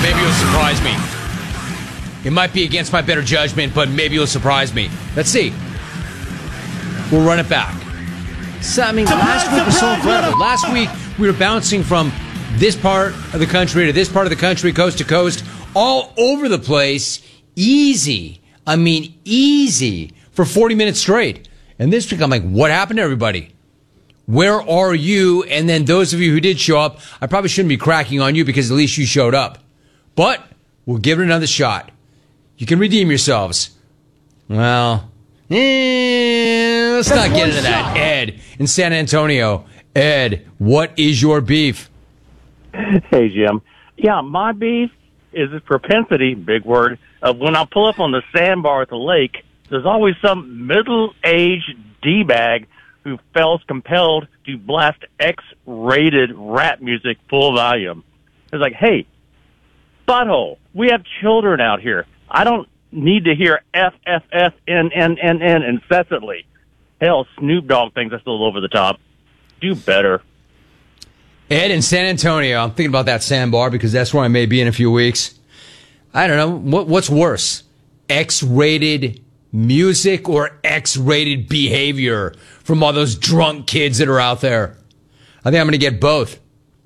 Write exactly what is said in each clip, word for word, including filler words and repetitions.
Maybe you'll surprise me. It might be against my better judgment, but maybe you'll surprise me. Let's see. We'll run it back. So, I mean, last week was so incredible. Last week, we were bouncing from this part of the country to this part of the country, coast to coast, all over the place. Easy. I mean, easy for forty minutes straight. And this week, I'm like, what happened to everybody? Where are you? And then those of you who did show up, I probably shouldn't be cracking on you because at least you showed up. But we'll give it another shot. You can redeem yourselves. Well, eh, let's not get into that. Ed in San Antonio. Ed, what is your beef? Hey, Jim. Yeah, my beef is a propensity, big word, of when I pull up on the sandbar at the lake, there's always some middle-aged D-bag who feels compelled to blast X-rated rap music full volume. It's like, hey, butthole, we have children out here. I don't need to hear F, F, F, N, N, N, N incessantly. Hell, Snoop Dogg thinks that's a little over the top. Do better. Ed in San Antonio, I'm thinking about that sandbar because that's where I may be in a few weeks. I don't know. What, what's worse? X-rated music or X-rated behavior from all those drunk kids that are out there? I think I'm going to get both.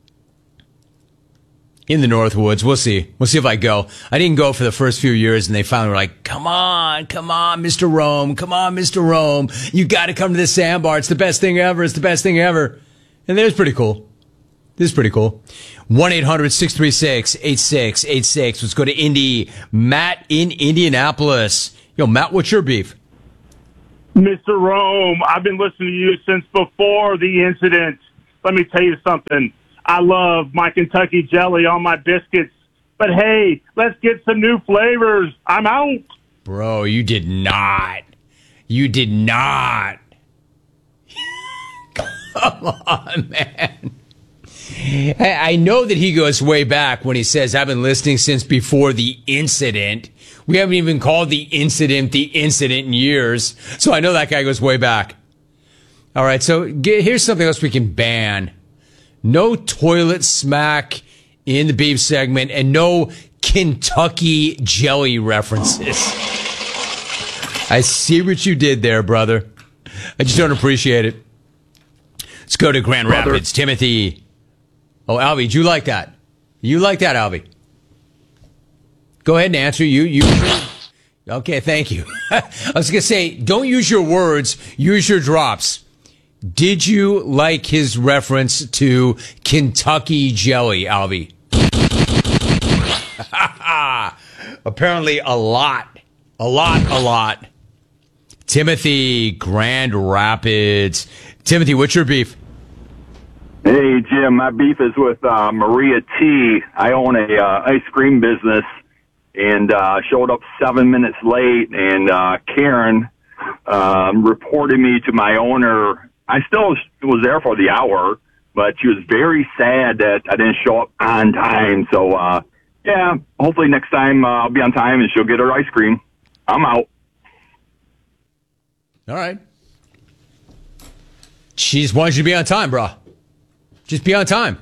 In the Northwoods. We'll see. We'll see if I go. I didn't go for the first few years, and they finally were like, come on, come on, Mister Rome. Come on, Mister Rome. You got to come to this sandbar. It's the best thing ever. It's the best thing ever. And it was pretty cool. This is pretty cool. one eight hundred six three six eight six eight six. Let's go to Indy. Matt in Indianapolis. Yo, Matt, what's your beef? Mister Rome, I've been listening to you since before the incident. Let me tell you something. I love my Kentucky jelly on my biscuits. But, hey, let's get some new flavors. I'm out. Bro, you did not. You did not. Come on, man. I know that he goes way back when he says, I've been listening since before the incident. We haven't even called the incident the incident in years. So I know that guy goes way back. All right, so here's something else we can ban. No toilet smack in the beef segment and no Kentucky jelly references. I see what you did there, brother. I just don't appreciate it. Let's go to Grand brother. Rapids. Timothy. Oh, Alvy, do you like that? You like that, Alvy? Go ahead and answer. You, you. Okay, thank you. I was going to say, don't use your words, use your drops. Did you like his reference to Kentucky jelly, Alvy? Apparently a lot. A lot, a lot. Timothy, Grand Rapids. Timothy, what's your beef? Hey, Jim, my beef is with uh, Maria T. I own a uh, ice cream business and uh, showed up seven minutes late, and uh, Karen uh, reported me to my owner. I still was there for the hour, but she was very sad that I didn't show up on time. So, uh, yeah, hopefully next time uh, I'll be on time and she'll get her ice cream. I'm out. All right. She just wants you to be on time, bro. Just be on time.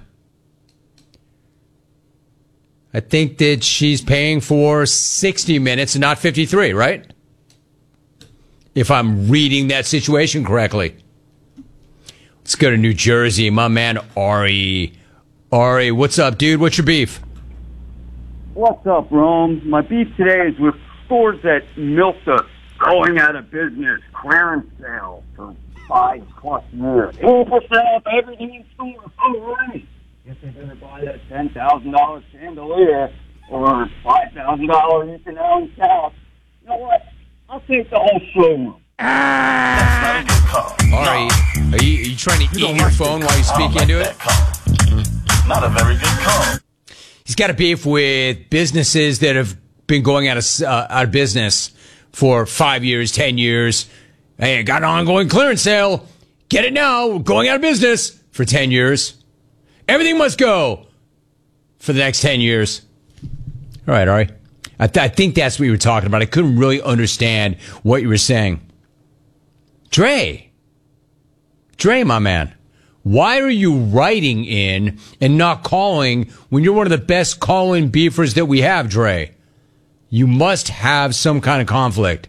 I think that she's paying for sixty minutes and not fifty-three, right? If I'm reading that situation correctly. Let's go to New Jersey. My man, Ari. Ari, what's up, dude? What's your beef? What's up, Rome? My beef today is with stores that milked us going out of business, clearance sale for five plus years. eighty percent off everything in store. Oh, right. If they're going to buy that ten thousand dollars chandelier or five thousand dollars you can own couch, you know what? I'll take the whole showroom. Ah! Ari, are you, are you trying to you eat your phone while you speak into it? Not a very good call. He's got a beef with businesses that have been going out of uh, out of business for five years, ten years. Hey, I got an ongoing clearance sale. Get it now. We're going out of business for ten years. Everything must go for the next ten years. All right, Ari. I, th- I think that's what you were talking about. I couldn't really understand what you were saying. Dre. Dre, my man. Why are you writing in and not calling when you're one of the best call-in beefers that we have, Dre? You must have some kind of conflict.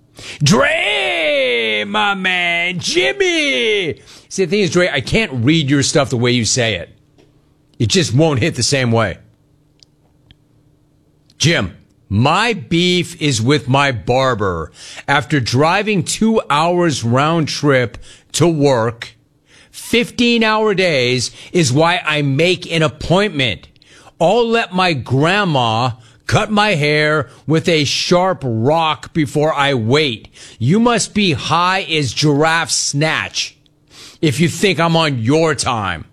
Dre, my man, Jimmy. See, the thing is, Dre, I can't read your stuff the way you say it. It just won't hit the same way. Jim, my beef is with my barber. After driving two hours round trip to work, fifteen hour days is why I make an appointment. I'll let my grandma cut my hair with a sharp rock before I wait. You must be high as giraffe snatch if you think I'm on your time.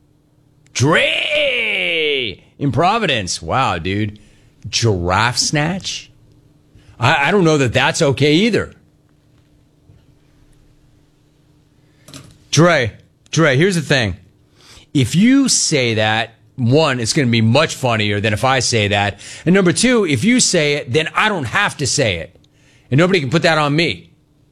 Dre in Providence. Wow, dude. Giraffe snatch? I, I don't know that that's okay either. Dre, Dre, here's the thing. If you say that, one, it's going to be much funnier than if I say that. And number two, if you say it, then I don't have to say it. And nobody can put that on me.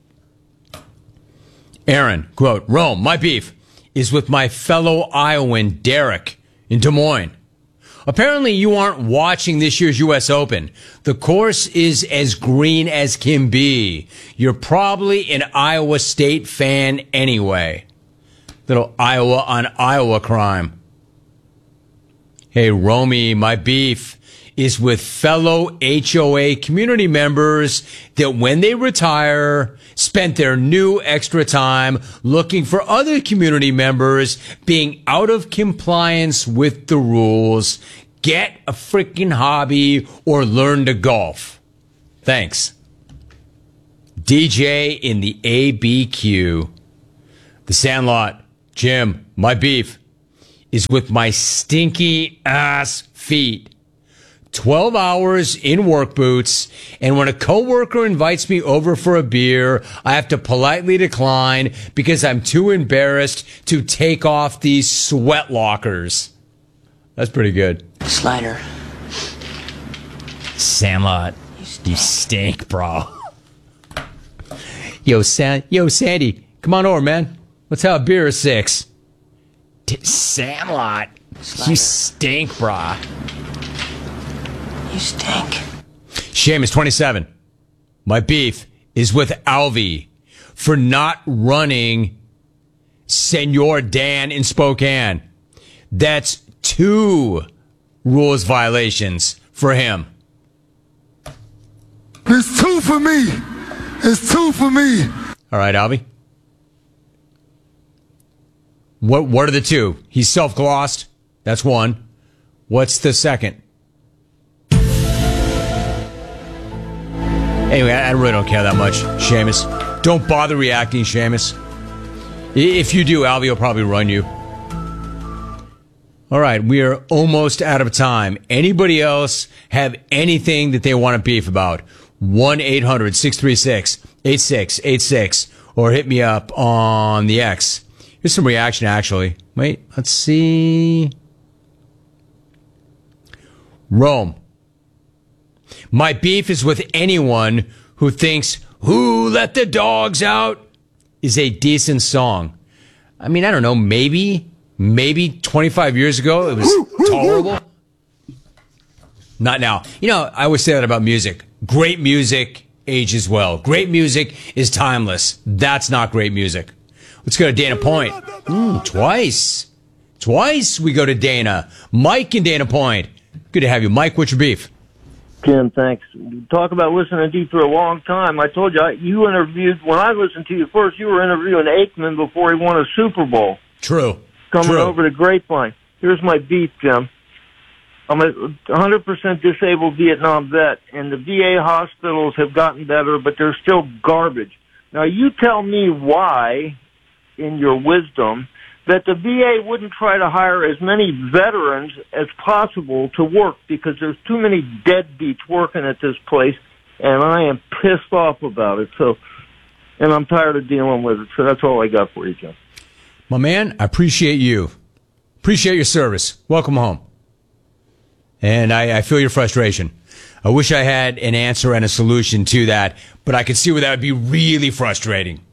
Aaron, quote, Rome, my beef is with my fellow Iowan, Derek, in Des Moines. Apparently you aren't watching this year's U S Open. The course is as green as can be. You're probably an Iowa State fan anyway. Little Iowa on Iowa crime. Hey, Romy, my beef is with fellow H O A community members that when they retire, spent their new extra time looking for other community members being out of compliance with the rules. Get a freaking hobby or learn to golf. Thanks. D J in the A B Q. The Sandlot. Jim, my beef is with my stinky ass feet. twelve hours in work boots, and when a coworker invites me over for a beer, I have to politely decline because I'm too embarrassed to take off these sweat lockers. That's pretty good. Slider. Sandlot, you stink, you stink bro. Yo, San- Yo, Sandy, come on over, man. Let's have a beer or six. T- Sandlot, Slider. You stink, brah. You stink. Seamus, twenty-seven. My beef is with Alvy for not running Senor Dan in Spokane. That's two rules violations for him. It's two for me. It's two for me. All right, Alvy. What What are the two? He's self-glossed. That's one. What's the second? Anyway, I really don't care that much, Seamus. Don't bother reacting, Seamus. If you do, Alvy will probably run you. All right, we are almost out of time. Anybody else have anything that they want to beef about? one eight hundred six three six eight six eight six or hit me up on the X. Here's some reaction, actually. Wait, let's see. Rome. My beef is with anyone who thinks Who Let the Dogs Out is a decent song. I mean, I don't know, maybe, maybe twenty-five years ago it was tolerable. Not now. You know, I always say that about music. Great music ages well. Great music is timeless. That's not great music. Let's go to Dana Point. Mm, twice. Twice we go to Dana. Mike in Dana Point. Good to have you. Mike, what's your beef? Jim, thanks. Talk about listening to you for a long time. I told you, I, you interviewed, when I listened to you first, you were interviewing Aikman before he won a Super Bowl. True. Coming True. over to Grapevine. Here's my beef, Jim. I'm a one hundred percent disabled Vietnam vet, and the V A hospitals have gotten better, but they're still garbage. Now, you tell me why, in your wisdom, that the V A wouldn't try to hire as many veterans as possible to work, because there's too many deadbeats working at this place, and I am pissed off about it. So, and I'm tired of dealing with it. So that's all I got for you, Jim. My man, I appreciate you. Appreciate your service. Welcome home. And I, I feel your frustration. I wish I had an answer and a solution to that, but I could see where that would be really frustrating.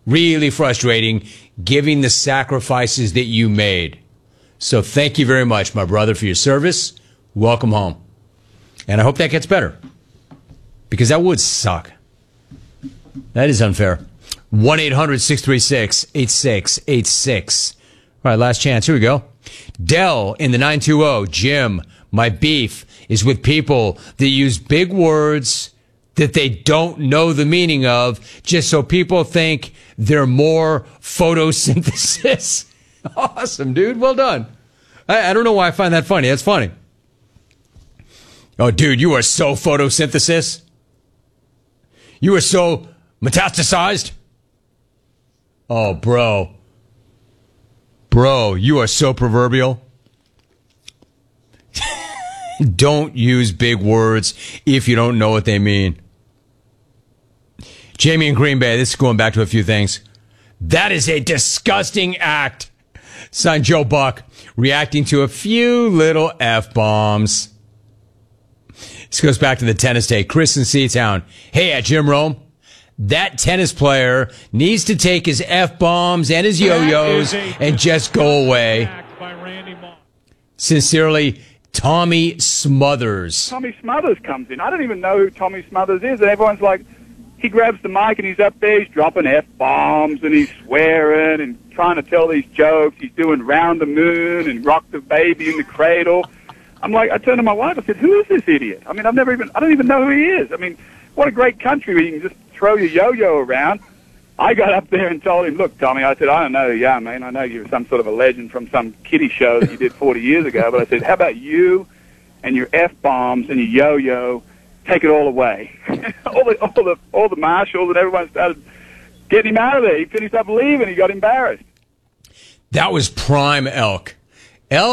Really frustrating, given the sacrifices that you made. So thank you very much, my brother, for your service. Welcome home. And I hope that gets better. Because that would suck. That is unfair. one eight hundred six three six eight six eight six. All right, last chance. Here we go. Dell in the nine two zero. Jim, my beef is with people that use big words that they don't know the meaning of just so people think they're more photosynthesis. Awesome, dude. Well done. I, I don't know why I find that funny. That's funny. Oh, dude, you are so photosynthesis. You are so metastasized. Oh, bro. Bro, you are so proverbial. Don't use big words if you don't know what they mean. Jamie in Green Bay, this is going back to a few things. That is a disgusting act. Signed Joe Buck, reacting to a few little F-bombs. This goes back to the tennis day. Chris in Seatown. Hey, at Jim Rome, that tennis player needs to take his F-bombs and his yo-yos and just go away. Sincerely, Tommy Smothers. Tommy Smothers comes in. I don't even know who Tommy Smothers is, and everyone's like, he grabs the mic and he's up there, he's dropping F-bombs and he's swearing and trying to tell these jokes. He's doing Round the Moon and Rock the Baby in the Cradle. I'm like, I turned to my wife, I said, who is this idiot? I mean, I've never even, I don't even know who he is. I mean, what a great country where you can just throw your yo-yo around. I got up there and told him, look, Tommy, I said, I don't know who you are, man. I know you're some sort of a legend from some kiddie show that you did forty years ago, but I said, how about you and your F-bombs and your yo-yo? Take it all away. all the all the all the marshals and everyone started getting him out of there. He finished up leaving. He got embarrassed. That was prime elk.